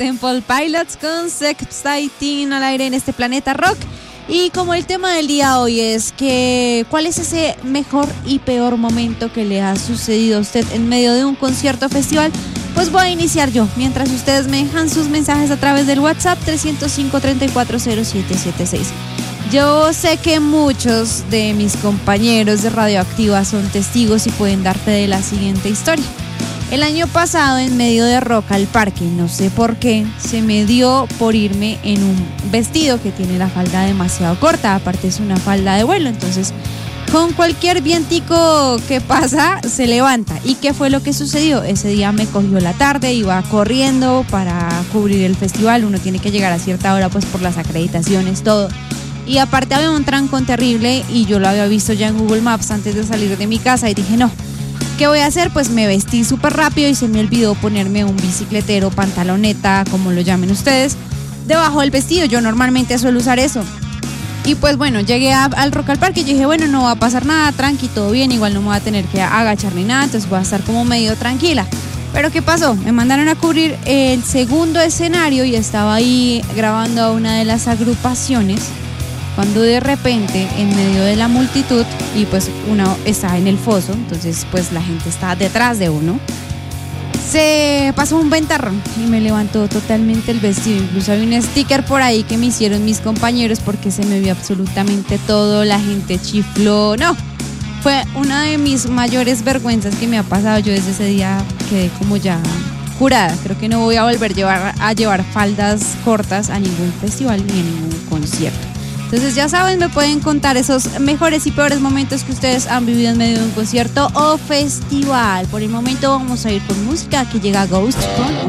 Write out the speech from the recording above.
Temple Pilots con Sextiting al aire en este Planeta Rock. Y como el tema del día hoy es que ¿cuál es ese mejor y peor momento que le ha sucedido a usted en medio de un concierto o festival? Pues voy a iniciar yo, mientras ustedes me dejan sus mensajes a través del WhatsApp 305-340776. Yo sé que muchos de mis compañeros de Radioactiva son testigos y pueden dar fe de la siguiente historia. El año pasado, en medio de Rock al Parque, no sé por qué, se me dio por irme en un vestido que tiene la falda demasiado corta, aparte es una falda de vuelo, entonces con cualquier vientico que pasa se levanta. ¿Y qué fue lo que sucedió? Ese día me cogió la tarde, iba corriendo para cubrir el festival, uno tiene que llegar a cierta hora pues por las acreditaciones, todo. Y aparte había un trancón terrible y yo lo había visto ya en Google Maps antes de salir de mi casa y dije no, ¿qué voy a hacer? Pues me vestí súper rápido y se me olvidó ponerme un bicicletero, pantaloneta, como lo llamen ustedes, debajo del vestido. Yo normalmente suelo usar eso. Y pues bueno, llegué al Rock al Parque y dije, bueno, no va a pasar nada, tranqui, todo bien, igual no me voy a tener que agachar ni nada, entonces voy a estar como medio tranquila. Pero ¿qué pasó? Me mandaron a cubrir el segundo escenario y estaba ahí grabando a una de las agrupaciones, cuando de repente, en medio de la multitud, y pues uno está en el foso, entonces pues la gente está detrás de uno, se pasó un ventarrón y me levantó totalmente el vestido. Incluso hay un sticker por ahí que me hicieron mis compañeros porque se me vio absolutamente todo, la gente chifló, no, fue una de mis mayores vergüenzas que me ha pasado. Yo desde ese día quedé como ya jurada, creo que no voy a volver a llevar faldas cortas a ningún festival ni a ningún concierto. Entonces ya saben, me pueden contar esos mejores y peores momentos que ustedes han vivido en medio de un concierto o festival. Por el momento vamos a ir con música, que llega Ghost con